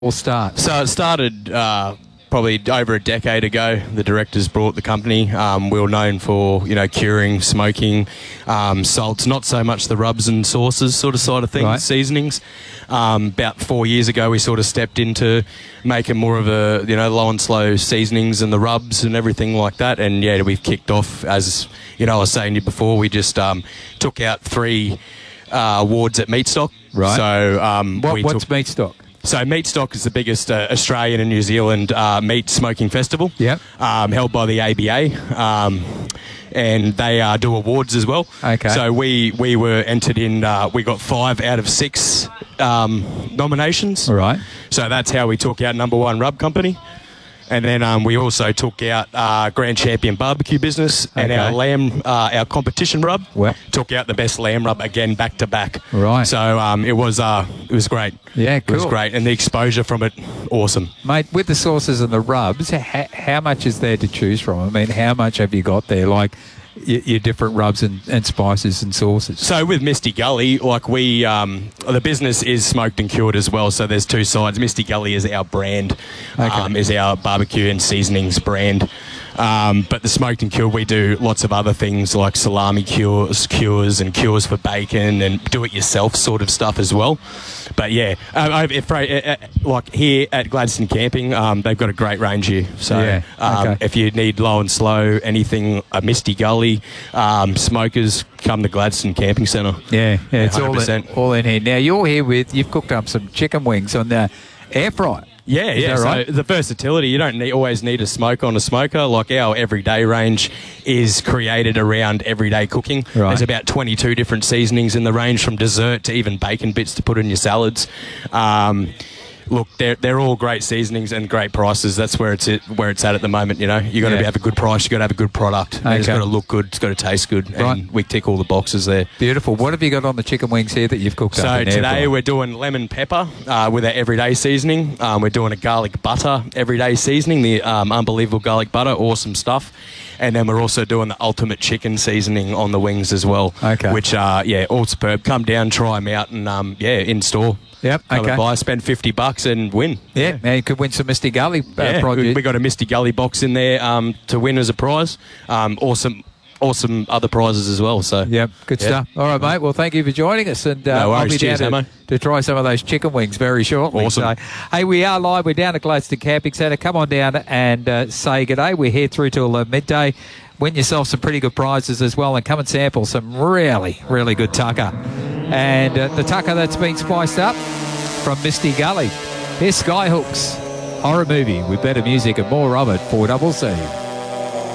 all start? So it started probably over a decade ago. The directors brought the company. We were known for, curing, smoking, salts, not so much the rubs and sauces sort of side of things, Right. seasonings. About 4 years ago, we sort of stepped into making more of a, low and slow seasonings and the rubs and everything like that. And yeah, we've kicked off, as, I was saying to you before, we just took out 3 awards at Meatstock. Right. So What's Meatstock? So Meatstock is the biggest Australian and New Zealand meat smoking festival. Yep. Held by the ABA. And they do awards as well. Okay. So we were entered in, we got 5 out of 6 nominations. All right. So that's how we took out #1 rub company. And then we also took out Grand Champion Barbecue Business and Okay. our lamb, our competition rub. Well. Took out the best lamb rub again back to back. Right. So it was great. Yeah, It was cool. great, and the exposure from it, awesome. Mate, with the sauces and the rubs, how much is there to choose from? I mean, how much have you got there? Like your different rubs and spices and sauces. So with Misty Gully, like the business is smoked and cured as well. So there's 2 sides. Misty Gully is our brand, Okay. is our barbecue and seasonings brand. But the smoked and cured, we do lots of other things like salami cures and cures for bacon and do-it-yourself sort of stuff as well. But yeah, like here at Gladstone Camping, they've got a great range here. So Yeah, okay. if you need low and slow, anything, a Misty Gully, smokers, come to Gladstone Camping Centre. Yeah, it's 100%. all in here. Now, you've cooked up some chicken wings on the air fryer. Yeah, Is yeah. that right? So the versatility, you don't always need a smoke on a smoker. Like our everyday range is created around everyday cooking. Right. There's about 22 different seasonings in the range, from dessert to even bacon bits to put in your salads. Look, they're all great seasonings and great prices. That's where it's at the moment. You got to have a good price. You got to have a good product. And it's Okay. got to look good. It's got to taste good. Right. And we tick all the boxes there. Beautiful. What have you got on the chicken wings here that you've cooked up So in air today fryer? we're doing lemon pepper with our everyday seasoning. We're doing a garlic butter everyday seasoning, the unbelievable garlic butter, awesome stuff. And then we're also doing the ultimate chicken seasoning on the wings as well. Okay. Which all superb. Come down, try them out, and in store. Yep, Come okay. and buy, spend $50 and win. Yeah, now you could win some Misty Gully produce. we got a Misty Gully box in there to win as a prize. Awesome other prizes as well. So Yep, good stuff. All right, mate. Well, thank you for joining us. And No I'll worries. be down Cheers, Hamo. to try some of those chicken wings very shortly. Awesome. So, hey, we are live. We're down at Gladstone Camping Centre. Come on down and say good day. We're here through till midday. Win yourself some pretty good prizes as well, and come and sample some really, really good tucker. And the tucker that's been spiced up from Misty Gully. Here's Skyhooks, horror movie with better music and more of it. 4CC.